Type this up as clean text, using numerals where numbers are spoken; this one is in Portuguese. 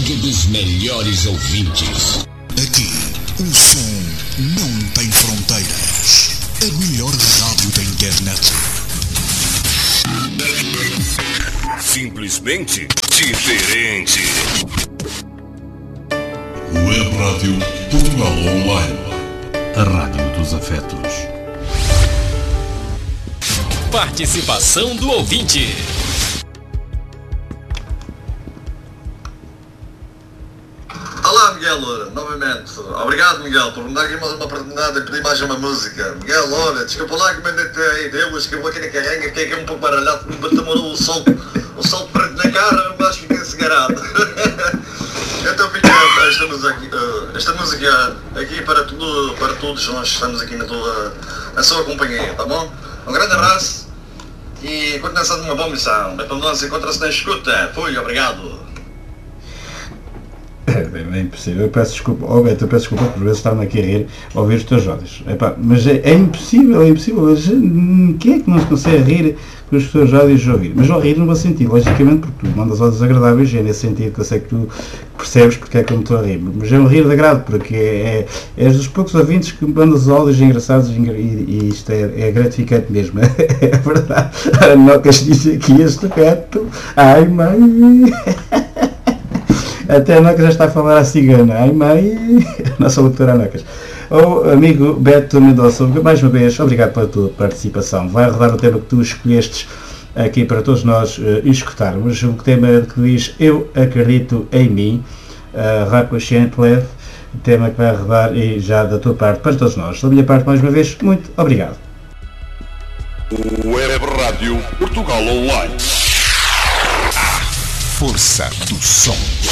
rádio dos melhores ouvintes. Aqui, o som não tem fronteiras. A melhor rádio da internet. Simplesmente diferente. Web Rádio Portugal Online. A rádio dos afetos. Participação do ouvinte. Olá, Miguel, novamente. Obrigado, Miguel, por me dar aqui uma oportunidade de pedir mais uma música. Miguel, olha, desculpa lá que me mandei a ideia, mas que eu vou aqui na carrenga, fiquei aqui um pouco baralhado, me bateu o sol preto na cara, mas fiquei encegarado. Então fica esta música aqui para todos nós que estamos aqui na sua companhia, tá bom? Um grande abraço e continuação de uma boa missão. Então nós encontra-se na escuta. Fui, obrigado. É impossível, eu peço desculpa, Beto, eu peço desculpa por vezes estar-me aqui a rir a ouvir os teus áudios. Mas é impossível, mas quem é que não se consegue rir com os teus áudios a ouvir? Mas ao rir no bom sentido, logicamente, porque tu mandas áudios agradáveis e é nesse sentido que eu sei que tu percebes porque é que eu me estou a rir. Mas é um rir de agrado, porque és dos poucos ouvintes que mandas áudios engraçados e isto é gratificante mesmo, é verdade. A Nocas diz aqui este Beto, ai mãe... Até a Nocas já está a falar à cigana. Ai mãe, a nossa locutora Nocas. Amigo Beto Mendonça, mais uma vez, obrigado pela tua participação. Vai rodar o tema que tu escolhestes aqui para todos nós escutarmos. O tema que diz Eu Acredito em Mim, Rap Consciente Leve, tema que vai rodar e já da tua parte para todos nós. Da minha parte, mais uma vez, muito obrigado. Web Rádio Portugal Online. Força do som.